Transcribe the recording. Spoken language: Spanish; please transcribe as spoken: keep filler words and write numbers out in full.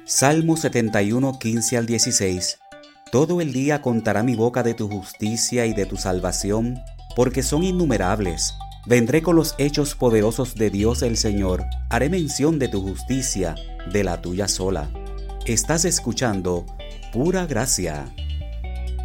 Salmo setenta y uno, quince al dieciséis. Todo el día contará mi boca de tu justicia y de tu salvación, porque son innumerables. Vendré con los hechos poderosos de Dios el Señor. Haré mención de tu justicia, de la tuya sola. Estás escuchando Pura Gracia.